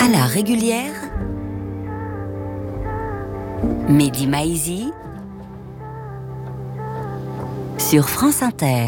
À la régulière, Mehdi Maizi sur France Inter.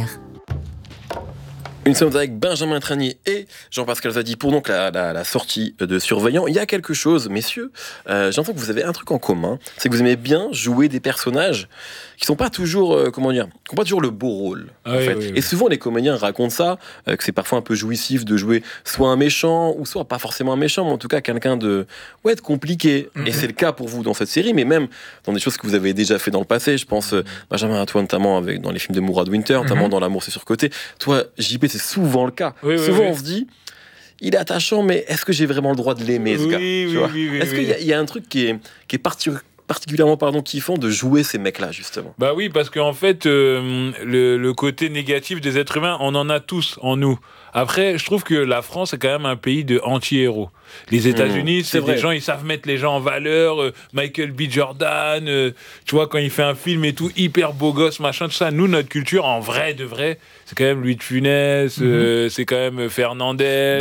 Nous sommes avec Benjamin Tranier et Jean-Pascal Zadi pour donc la sortie de Surveillant. Il y a quelque chose, messieurs, j'entends que vous avez un truc en commun, c'est que vous aimez bien jouer des personnages qui sont pas toujours, qui n'ont pas toujours le beau rôle. En fait. Oui. Et souvent les comédiens racontent ça, que c'est parfois un peu jouissif de jouer soit un méchant, ou soit pas forcément un méchant, mais en tout cas quelqu'un de compliqué. Et c'est le cas pour vous dans cette série, mais même dans des choses que vous avez déjà fait dans le passé. Je pense, Benjamin, à toi notamment dans les films de Mourad Winter, notamment dans L'amour c'est surcoté. Toi, JP, c'est souvent le cas. Souvent, on se dit, il est attachant, mais est-ce que j'ai vraiment le droit de l'aimer, ce gars Est-ce qu'il y a un truc qui est particulièrement kiffant de jouer ces mecs-là, justement? Bah oui, parce qu'en fait, le côté négatif des êtres humains, on en a tous en nous. Après, je trouve que la France est quand même un pays de anti-héros. Les États-Unis, c'est des gens, ils savent mettre les gens en valeur. Michael B. Jordan, tu vois, quand il fait un film et tout, hyper beau gosse, machin, tout ça. Nous, notre culture, en vrai de vrai, c'est quand même Louis de Funès, c'est quand même Fernandel.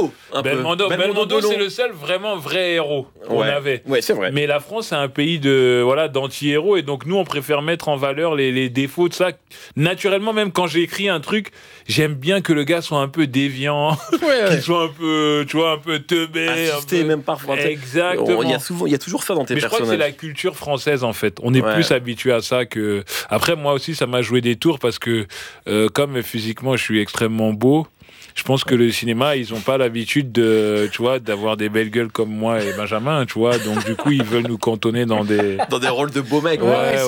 Belmondo, c'est le seul vraiment vrai héros qu'on avait. Ouais, c'est vrai. Mais la France, c'est un pays d'anti-héros, et donc nous, on préfère mettre en valeur les défauts de ça. Naturellement, même quand j'écris un truc, j'aime bien que le gars soit un peu déviant, qu'il soit un peu, tu vois, un peu teubé, assisté même parfois. Exactement. Il y a toujours ça dans tes personnages. Je crois que c'est la culture française, en fait. On est plus habitué à ça que. Après, moi aussi, ça m'a joué des tours parce que comme physiquement, je suis extrêmement beau. Je pense que le cinéma, ils n'ont pas l'habitude d'avoir des belles gueules comme moi et Benjamin, tu vois. Donc, du coup, ils veulent nous cantonner dans des rôles de beaux mecs. C'est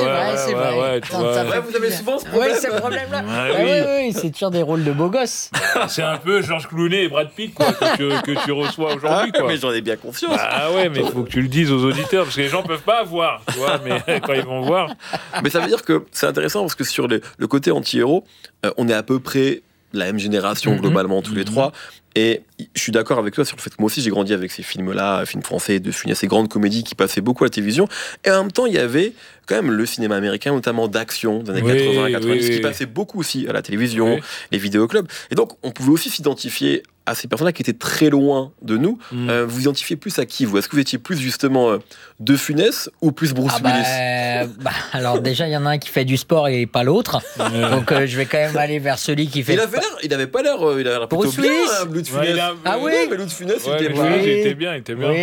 vrai. Vous avez souvent ce problème. Oui, ce problème-là. Oui, c'est toujours des rôles de beaux gosses. C'est un peu Georges Clooney et Brad Pitt, quoi, que tu reçois aujourd'hui, quoi. Mais j'en ai bien conscience. Ah ouais, mais il faut que tu le dises aux auditeurs, parce que les gens peuvent pas voir, tu vois, mais quand ils vont voir. Mais ça veut dire que c'est intéressant, parce que sur le côté anti-héros, on est à peu près la même génération globalement tous les trois, et je suis d'accord avec toi sur le fait que moi aussi j'ai grandi avec ces films-là, films français de Funès, ces grandes comédies qui passaient beaucoup à la télévision, et en même temps il y avait quand même le cinéma américain, notamment d'action des années 80, 90, qui passait beaucoup aussi à la télévision, les vidéoclubs, et donc on pouvait aussi s'identifier à ces personnes-là qui étaient très loin de nous. Vous identifiez plus à qui, vous? Est-ce que vous étiez plus justement de Funès ou plus Bruce Willis? Alors déjà, il y en a un qui fait du sport et pas l'autre. Donc je vais quand même aller vers celui qui fait... Il avait pas l'air plutôt Bruce bien, Willis. Blue de Funès. Ah oui, mais Blue de Funès, il était bien.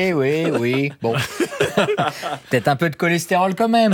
Oui. Bon. Peut-être un peu de cholestérol quand même.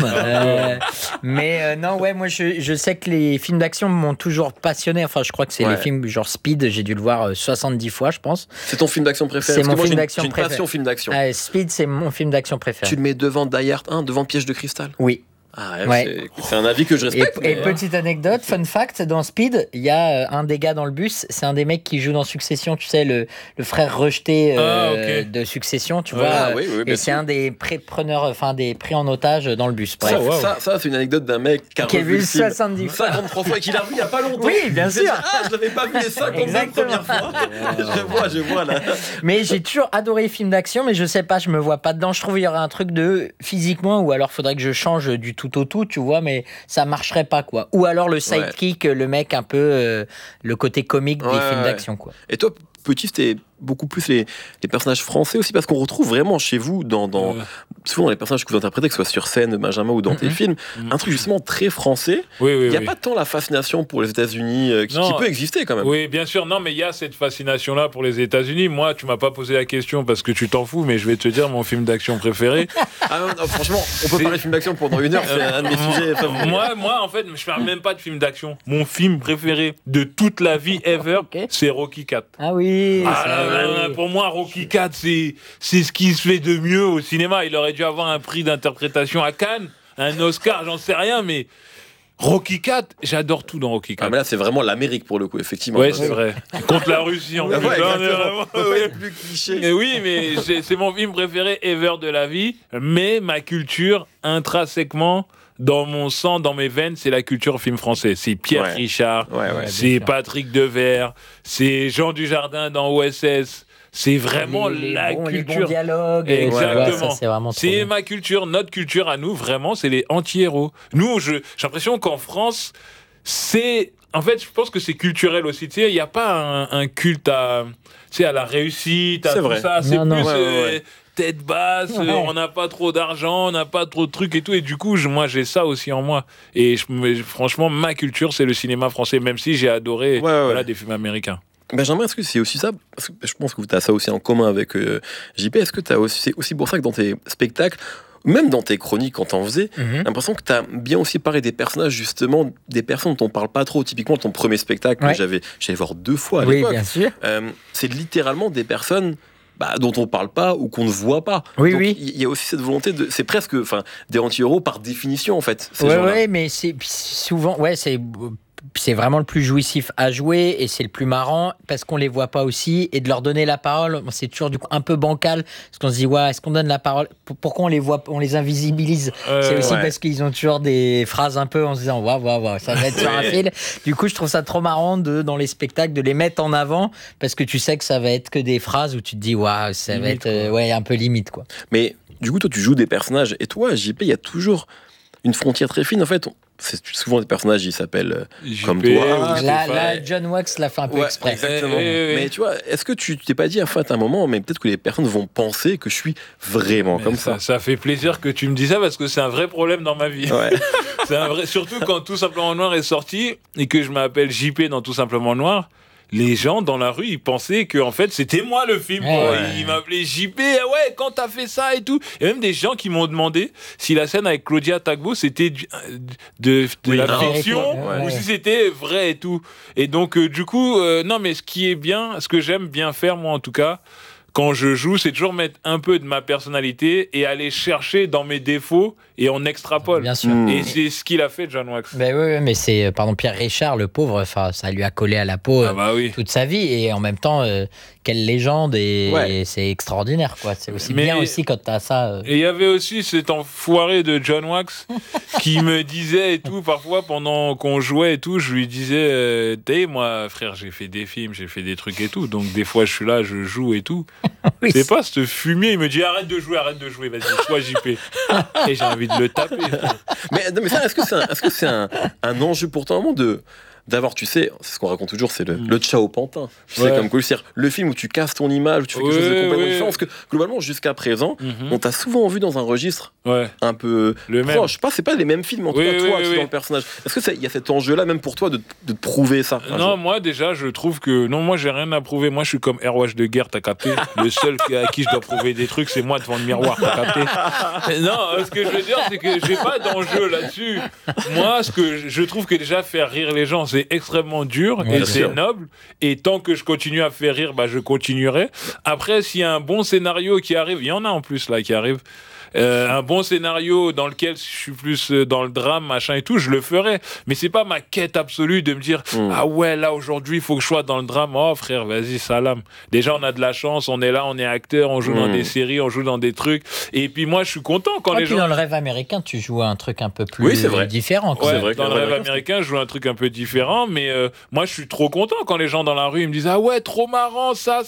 Moi je sais que les films d'action m'ont toujours passionné. Enfin, je crois que c'est les films genre Speed, j'ai dû le voir 70 fois, je pense. C'est ton film d'action préféré? C'est mon film d'action préféré. J'ai une passion film d'action. Speed, c'est mon film d'action préféré. Tu le mets devant Die Hard 1, devant Piège de cristal? Oui. C'est un avis que je respecte. Et petite anecdote, fun fact, dans Speed, il y a un des gars dans le bus, c'est un des mecs qui joue dans Succession, tu sais, le frère rejeté de Succession, tu vois. Et c'est un des des pris en otage dans le bus. Bref. Ça, c'est une anecdote d'un mec qui a vu 70 fois. 53 fois et qui l'a vu il n'y a pas longtemps. Oui, bien sûr. Je l'avais pas vu les 52 premières fois. Je vois là. Mais j'ai toujours adoré les films d'action, mais je sais pas, je me vois pas dedans. Je trouve qu'il y aurait un truc de physiquement, ou alors faudrait que je change du tout au tout, tu vois, mais ça marcherait pas, quoi. Ou alors le sidekick, le mec un peu le côté comique des films d'action, quoi. Et toi, petit, c'était beaucoup plus les personnages français aussi, parce qu'on retrouve vraiment chez vous souvent dans les personnages que vous interprétez, que ce soit sur scène, Benjamin, ou dans tes films, un truc justement très français. Il n'y a pas tant la fascination pour les États-Unis qui peut exister quand même. Oui, bien sûr, non, mais il y a cette fascination-là pour les États-Unis. Moi, tu m'as pas posé la question parce que tu t'en fous, mais je vais te dire mon film d'action préféré. Non, franchement, on peut parler de film d'action pendant une heure, c'est un de mes sujets favoris. Moi, en fait, je parle même pas de film d'action. Mon film préféré de toute la vie ever, c'est Rocky IV. Ah oui. Pour moi, Rocky IV, c'est ce qui se fait de mieux au cinéma. Il aurait dû avoir un prix d'interprétation à Cannes, un Oscar, j'en sais rien, mais Rocky IV, j'adore tout dans Rocky IV. Mais là, c'est vraiment l'Amérique pour le coup, effectivement. Ouais, c'est vrai. Contre la Russie, en plus. Plus cliché. Mais oui, mais c'est mon film préféré ever de la vie. Mais ma culture, intrinsèquement, dans mon sang, dans mes veines, c'est la culture film français. C'est Pierre Richard, c'est Patrick Devers, c'est Jean Dujardin dans OSS. C'est vraiment la culture. Les bons dialogues. Exactement. C'est ma culture, notre culture à nous, vraiment, c'est les anti-héros. Nous, j'ai l'impression qu'en France, En fait, je pense que c'est culturel aussi. Tu sais, il n'y a pas un culte à la réussite, à c'est tout vrai. ça. C'est Non, plus ouais. tête basse, on n'a pas trop d'argent, on n'a pas trop de trucs et tout. Et du coup, moi, j'ai ça aussi en moi. Et franchement, ma culture, c'est le cinéma français, même si j'ai adoré des films américains. Benjamin, est-ce que c'est aussi ça? Parce que je pense que tu as ça aussi en commun avec JP. Est-ce que c'est aussi pour ça que dans tes spectacles, même dans tes chroniques quand t'en faisais, j'ai l'impression que t'as bien aussi parlé des personnages, justement, des personnes dont on parle pas trop. Typiquement, ton premier spectacle que j'allais voir 2 fois à l'époque. Oui, bien sûr. C'est littéralement des personnes dont on parle pas ou qu'on ne voit pas. Oui, donc, oui. Il y a aussi cette volonté c'est presque, des anti-héros par définition, en fait. Ouais, mais c'est souvent, c'est vraiment le plus jouissif à jouer et c'est le plus marrant parce qu'on les voit pas aussi, et de leur donner la parole, c'est toujours du coup un peu bancal parce qu'on se dit est-ce qu'on donne la parole, pourquoi on les voit, on les invisibilise, c'est aussi parce qu'ils ont toujours des phrases un peu en se disant waouh, ça va être sur un fil. Du coup je trouve ça trop marrant dans les spectacles de les mettre en avant parce que tu sais que ça va être que des phrases où tu te dis waouh, ça limite, va être un peu limite quoi. Mais du coup toi tu joues des personnages et toi JP, il y a toujours une frontière très fine en fait. C'est souvent des personnages, ils s'appellent comme toi. Là, John Wax l'a fait un peu exprès. Exactement. Mais tu vois, est-ce que tu t'es pas dit à un moment, mais peut-être que les personnes vont penser que je suis vraiment comme ça. Ça fait plaisir que tu me dises ça parce que c'est un vrai problème dans ma vie. Ouais. Surtout quand Tout Simplement Noir est sorti et que je m'appelle JP dans Tout Simplement Noir. Les gens dans la rue, ils pensaient que en fait c'était moi le film. Ils m'appelaient JP. Quand t'as fait ça et tout. Et même des gens qui m'ont demandé si la scène avec Claudia Tagbo c'était de la fiction ou si c'était vrai et tout. Et donc du coup, non mais ce qui est bien, ce que j'aime bien faire moi en tout cas, quand je joue, c'est toujours mettre un peu de ma personnalité et aller chercher dans mes défauts et on extrapole. Bien sûr. Et c'est ce qu'il a fait, John Wax. Oui, mais c'est, Pierre Richard, le pauvre, ça lui a collé à la peau toute sa vie. Et en même temps, quelle légende, et c'est extraordinaire, quoi. C'est aussi bien aussi quand t'as ça. Et il y avait aussi cet enfoiré de John Wax qui me disait et tout, parfois pendant qu'on jouait et tout, je lui disais, moi, frère, j'ai fait des films, j'ai fait des trucs et tout, donc des fois je suis là, je joue et tout. Oui, c'est pas ce fumier, il me dit arrête de jouer, vas-y, sois JP. Et j'ai envie de le taper. Mais ça, est-ce que c'est un enjeu pour toi, d'avoir, tu sais, c'est ce qu'on raconte toujours, c'est le ciao pantin. Tu sais, comme c'est-à-dire le film où tu casses ton image, où tu fais quelque chose de complètement différent. Parce que globalement, jusqu'à présent, on t'a souvent vu dans un registre un peu proche. C'est pas les mêmes films, en tout cas, toi, dans le personnage. Est-ce qu'il y a cet enjeu-là, même pour toi, de prouver ça? Non, moi, déjà, je trouve que. Non, moi, j'ai rien à prouver. Moi, je suis comme Airwash de guerre, t'as capté? Le seul à qui je dois prouver des trucs, c'est moi devant le miroir, t'as capté? Non, ce que je veux dire, c'est que j'ai pas d'enjeu là-dessus. Moi, ce que je trouve que déjà, faire rire les gens, c'est extrêmement dur et c'est noble, et tant que je continue à faire rire, je continuerai. Après, s'il y a un bon scénario qui arrive, il y en a en plus là qui arrive, un bon scénario dans lequel je suis plus dans le drame, machin et tout, je le ferai. Mais c'est pas ma quête absolue de me dire là aujourd'hui il faut que je sois dans le drame. Oh frère, vas-y, salam. Déjà on a de la chance, on est là, on est acteur, on joue dans des séries, on joue dans des trucs. Et puis moi je suis content quand les gens. Dans Le Rêve américain, tu joues un truc un peu plus différent. C'est vrai, dans Le Rêve américain, je joue un truc un peu différent, mais moi je suis trop content quand les gens dans la rue ils me disent trop marrant, ça.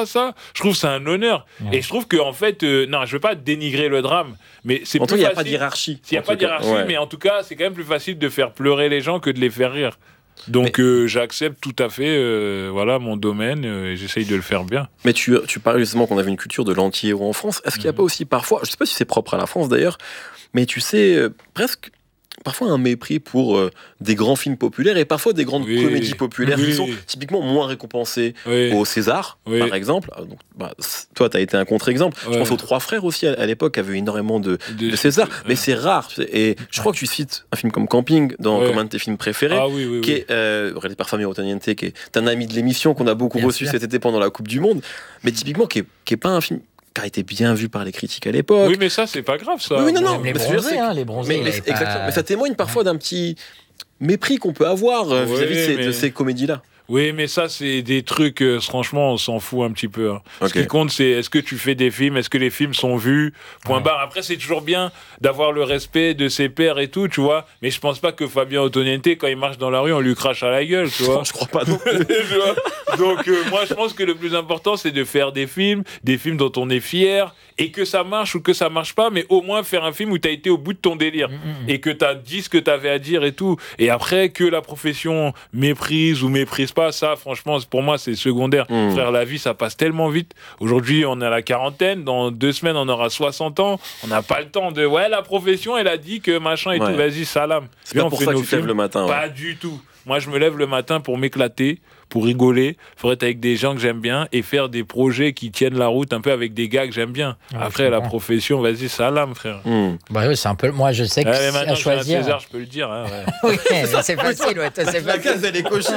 Je trouve que c'est un honneur. Et je trouve que en fait, non, je veux pas dénigrer le drame, mais c'est plus facile. Il n'y a pas de hiérarchie. Il n'y a pas de hiérarchie, mais en tout cas, c'est quand même plus facile de faire pleurer les gens que de les faire rire. Donc j'accepte tout à fait mon domaine et j'essaye de le faire bien. Mais tu parlais justement qu'on avait une culture de l'anti-héros en France. Est-ce qu'il n'y a pas aussi parfois, je ne sais pas si c'est propre à la France d'ailleurs, mais tu sais, presque parfois un mépris pour des grands films populaires et parfois des grandes comédies populaires qui sont typiquement moins récompensées au César, par exemple. Donc, toi, tu as été un contre-exemple. Je pense aux Trois Frères aussi, à l'époque, avaient énormément de César, mais c'est rare. Et je crois que tu cites un film comme Camping, comme un de tes films préférés, qui est réalisé par Fabio Ottoniente, qui est un ami de l'émission qu'on a beaucoup reçu cet été pendant la Coupe du Monde, mais typiquement qui est pas un film qui a été bien vu par les critiques à l'époque. Oui, mais ça, c'est pas grave, ça. Oui, non. Les bronzés. Exactement. Mais ça témoigne parfois d'un petit mépris qu'on peut avoir vis-à-vis de ces comédies-là. Oui, mais ça, c'est des trucs, franchement, on s'en fout un petit peu. Hein. Okay. Ce qui compte, c'est est-ce que tu fais des films, est-ce que les films sont vus, point barre. Après, c'est toujours bien d'avoir le respect de ses pairs et tout, tu vois. Mais je pense pas que Fabien Ottoniente, quand il marche dans la rue, on lui crache à la gueule, tu vois. Je crois pas non plus. Tu vois. Donc, moi, je pense que le plus important, c'est de faire des films dont on est fier, et que ça marche ou que ça marche pas, mais au moins faire un film où t'as été au bout de ton délire, et que t'as dit ce que t'avais à dire et tout. Et après, que la profession méprise ou méprise pas, ça, franchement, pour moi, c'est secondaire. Frère, la vie, ça passe tellement vite. Aujourd'hui, on est à la quarantaine. Dans 2 semaines, on aura 60 ans. On n'a pas le temps de... Ouais, la profession, elle a dit que machin et tout. Vas-y, salam. C'est pas pour ça que tu te lèves le matin. Pas du tout. Moi, je me lève le matin pour m'éclater, pour rigoler, faut être avec des gens que j'aime bien et faire des projets qui tiennent la route un peu avec des gars que j'aime bien. Après, la profession, vas-y, salam, frère. Bah oui, c'est un peu... Moi, je sais que c'est à choisir... César, je peux le dire. Hein, oui, c'est facile, ouais. C'est La case, elle est cochée.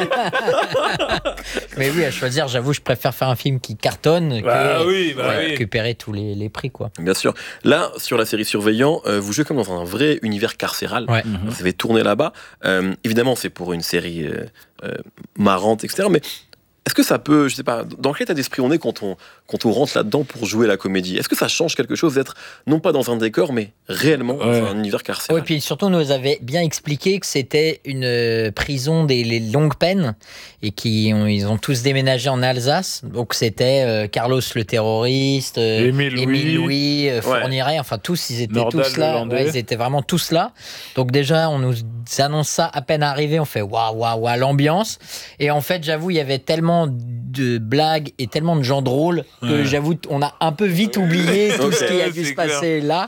Mais oui, à choisir, j'avoue, je préfère faire un film qui cartonne que récupérer tous les prix, quoi. Bien sûr. Là, sur la série Surveillant, vous jouez comme dans un vrai univers carcéral. Ouais. Vous avez tourné là-bas. Évidemment, c'est pour une série marrante, etc. Mais est-ce que ça peut, je sais pas, dans quel état d'esprit on est quand on rentre là-dedans pour jouer la comédie? Est-ce que ça change quelque chose d'être, non pas dans un décor, mais réellement dans un univers carcéral? Oui, puis surtout, nous avait bien expliqué que c'était une prison des longues peines et ils ont tous déménagé en Alsace. Donc c'était Carlos le terroriste, Émile Louis, Fourniret, enfin tous, ils étaient Nordal, tous là. Ouais, ils étaient vraiment tous là. Donc déjà, on nous annonce ça à peine arrivé, on fait waouh, l'ambiance. Et en fait, j'avoue, il y avait tellement de blagues et tellement de gens drôles que j'avoue, on a un peu vite oublié tout ce qui a dû se passer là.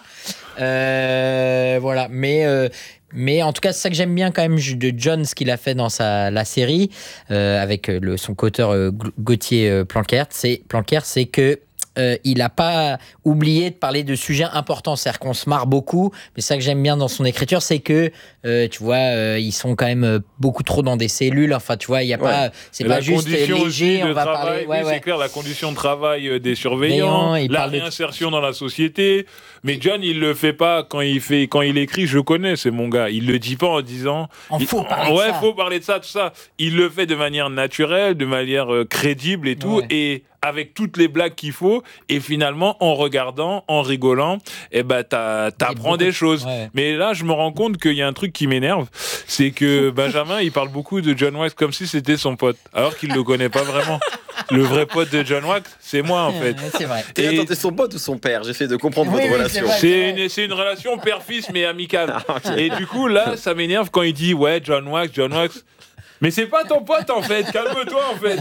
Voilà, mais en tout cas, c'est ça que j'aime bien quand même de John, ce qu'il a fait dans la série avec son co-auteur Gauthier Planckaert, c'est que il n'a pas oublié de parler de sujets importants. C'est-à-dire qu'on se marre beaucoup, mais ça que j'aime bien dans son écriture, c'est que, tu vois, ils sont quand même beaucoup trop dans des cellules. Enfin, tu vois, il y a pas, c'est pas juste léger. On va parler. C'est clair, la condition de travail des surveillants, la réinsertion dans la société. Mais John, il le fait pas quand il écrit. Je connais, c'est mon gars. Il le dit pas en disant. Faut parler de ça. Faut parler de ça, tout ça. Il le fait de manière naturelle, de manière crédible et tout, et avec toutes les blagues qu'il faut, et finalement, en regardant, en rigolant, t'apprends des choses. Ouais. Mais là, je me rends compte qu'il y a un truc qui m'énerve, c'est que Benjamin, il parle beaucoup de John Wax comme si c'était son pote, alors qu'il le connaît pas vraiment. Le vrai pote de John Wax, c'est moi, en fait. C'est vrai. Et attends, t'es son pote ou son père? J'essaie de comprendre votre relation. C'est une relation père-fils, mais amicale. Et du coup, là, ça m'énerve quand il dit, ouais, John Wax. Mais c'est pas ton pote, en fait. Calme-toi, en fait.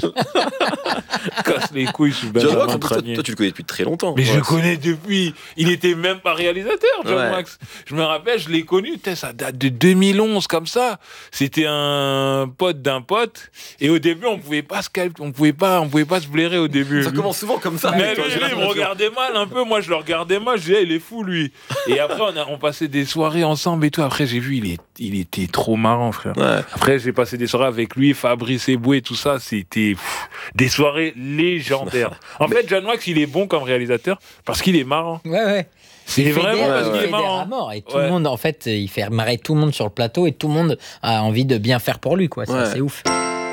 Casse les couilles, je suis Benjamin Tranier. Toi, tu le connais depuis très longtemps. Mais je le connais depuis. Il était même pas réalisateur, John Wax. Je me rappelle, je l'ai connu. Ça date de 2011, comme ça. C'était un pote d'un pote. Et au début, on pouvait pas se blairer au début. Ça commence souvent comme ça. Mais lui, il me regardait mal un peu. Moi, je le regardais mal. Je disais, il est fou, lui. Et après, on passait des soirées ensemble et tout. Après, j'ai vu, il était trop marrant, frère. Ouais. Après, j'ai passé des soirées avec lui, Fabrice Eboué, tout ça. C'était des soirées légendaires. En fait, John Wax, il est bon comme réalisateur parce qu'il est marrant. Ouais. C'est vraiment parce qu'il est marrant. À mort, et tout le monde, en fait, il fait marrer tout le monde sur le plateau et tout le monde a envie de bien faire pour lui, quoi. C'est ouf.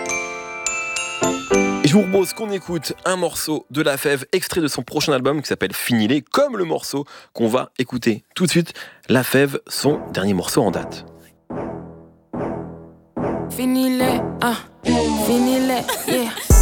Et je vous propose qu'on écoute un morceau de La Fève, extrait de son prochain album qui s'appelle Finilé, comme le morceau qu'on va écouter tout de suite. La Fève, son dernier morceau en date. Finilé, yeah.